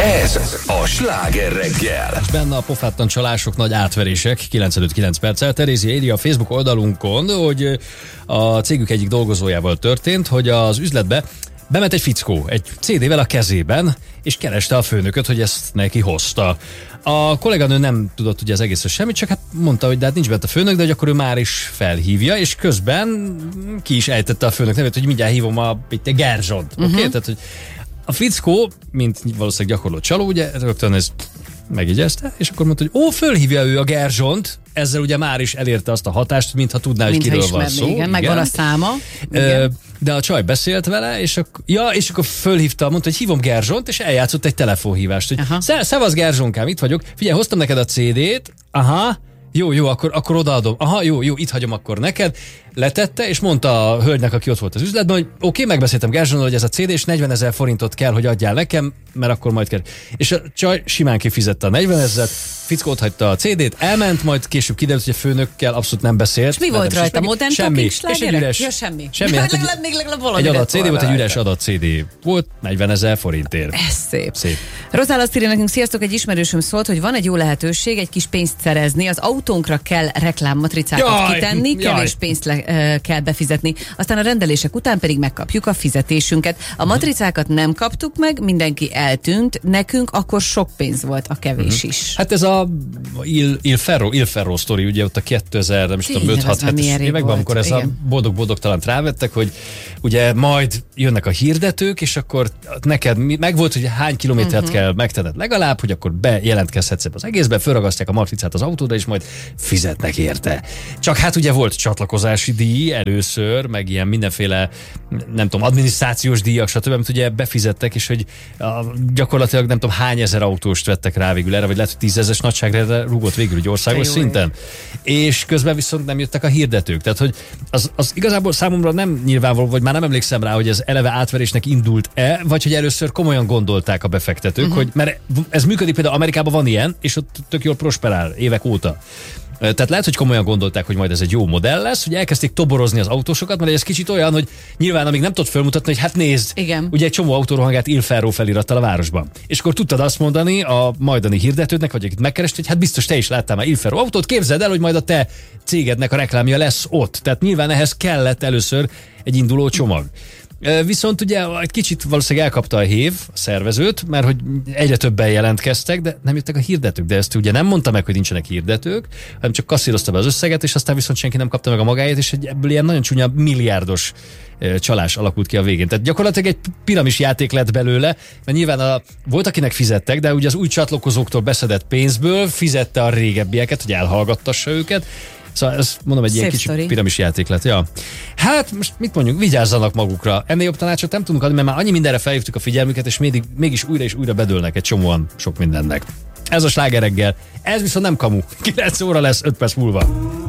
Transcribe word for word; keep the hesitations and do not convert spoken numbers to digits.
Ez a Sláger reggel. És benne a pofátlan csalások, nagy átverések, kilencvenöt kilenc perccel. Terézia írja a Facebook oldalunkon, hogy a cégük egyik dolgozójával történt, hogy az üzletbe bement egy fickó, egy cé dé-vel a kezében, és kereste a főnököt, hogy ezt neki hozta. A kolléganő nem tudott ugye az egészről semmit, csak hát mondta, hogy de hát nincs bent a főnök, de hogy akkor ő már is felhívja, és közben ki is ejtette a főnök nevét, hogy mindjárt hívom a, a Gerzsont. Uh-huh. Oké? Okay? Tehát, hogy a fickó, mint valószínűleg gyakorló csaló, ugye rögtön ez megjegyezte, és akkor mondta, hogy ó, fölhívja ő a Gerzsont, ezzel ugye már is elérte azt a hatást, mintha tudná, hogy kiről van szó. Igen, megvan a száma. Ö, de a csaj beszélt vele, és akkor, ja, és akkor fölhívta, mondta, hogy hívom Gerzsont, és eljátszott egy telefonhívást, hogy szevasz Gerzsonkám, itt vagyok, figyelj, hoztam neked a cé dét, aha, jó, jó, akkor, akkor odaadom. Aha, jó, jó, itt hagyom akkor neked. Letette, és mondta a hölgynek, aki ott volt az üzletben, hogy oké, okay, megbeszéltem Gerzsonnal, hogy ez a cé dé, és negyvenezer forintot kell, hogy adjál nekem, mert akkor majd kell. És a csaj simán kifizette a negyvenezret, fickó ott hagyta a cé dét, elment, majd később kiderült, hogy a főnökkel abszolút nem beszélt. És mi volt rajta? Modern Talking slágerek? Ja, semmi. Semmi. Hát legalább, még legalább valami egy adat cé dé volt, egy üres rajta. adat cé dé volt, negyvenezer forintért. Ez szép. szép. Rozál azt írja nekünk, sziasztok, egy ismerősöm szólt, hogy van egy jó lehetőség egy kis pénzt szerezni, az autónkra kell reklámmatricákat Jaj, kitenni, jaj. kevés pénzt le, uh, kell befizetni, aztán a rendelések után pedig megkapjuk a fizetésünket. A matricákat nem kaptuk meg, mindenki eltűnt, nekünk akkor sok pénz volt, a kevés uh-huh. is. Hát ez a Il, Il Ferro, Il Ferro sztori, ugye ott a kétezer, nem is tudom, öt hat hetes években, amikor ez igen. a boldog-boldog talán rávettek, hogy ugye majd jönnek a hirdetők, és akkor neked megvolt, hogy hány kilométert uh-huh. kell megtenned legalább, hogy akkor bejelentkezhetsz az egészbe, fölragasztják a matricát az autóra, és majd fizetnek érte. Csak hát ugye volt csatlakozási díj először, meg ilyen mindenféle, nem tudom, adminisztrációs díjak, stb., amit ugye befizettek, és hogy a, gyakorlatilag nem tudom hány ezer autóst vettek rá végül erre, vagy lehet, hogy tízezres nagyságra rúgott végül egy országos szinten. És közben viszont nem jöttek a hirdetők. Tehát, hogy az, az igazából számomra nem nyilvánvaló, vagy már nem emlékszem rá, hogy ez eleve átverésnek indult-e, vagy hogy először komolyan gondolták a befektetők, uh-huh. hogy mert ez működik, például Amerikában van ilyen, és ott tök jól prosperál évek óta. Tehát lehet, hogy komolyan gondolták, hogy majd ez egy jó modell lesz, hogy elkezdték toborozni az autósokat, mert ez kicsit olyan, hogy nyilván amíg nem tudod felmutatni, hogy hát nézd, igen. ugye egy csomó autó rohangált Il Ferro felirattal a városban. És akkor tudtad azt mondani a majdani hirdetődnek, vagy akit megkerest, hogy hát biztos te is láttál már Il Ferro autót, képzeld el, hogy majd a te cégednek a reklámja lesz ott. Tehát nyilván ehhez kellett először egy induló csomag. Viszont ugye egy kicsit valószínűleg elkapta a hév, a szervezőt, mert hogy egyre többen jelentkeztek, de nem jöttek a hirdetők. De ezt ugye nem mondta meg, hogy nincsenek hirdetők, hanem csak kasszírozta be az összeget, és aztán viszont senki nem kapta meg a magáét, és ebből ilyen nagyon csúnya milliárdos csalás alakult ki a végén. Tehát gyakorlatilag egy piramis játék lett belőle, mert nyilván a, volt, akinek fizettek, de ugye az új csatlakozóktól beszedett pénzből fizette a régebbieket, hogy elhallgattassa őket. Szóval ezt mondom, egy Szép ilyen kicsi story. Piramis játék lett. Ja. Hát most mit mondjuk, vigyázzanak magukra. Ennél jobb tanácsot nem tudunk adni, mert már annyi mindenre felhívtuk a figyelmüket, és még, mégis újra és újra bedőlnek egy csomóan sok mindennek. Ez a Sláger reggel. Ez viszont nem kamu. kilenc óra lesz, öt perc múlva.